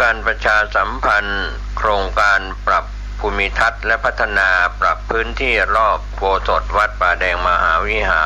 การประชาสัมพันธ์โครงการปรับภูมิทัศน์และพัฒนาปรับพื้นที่รอบโบสถ์วัดป่าแดงมหาวิหาร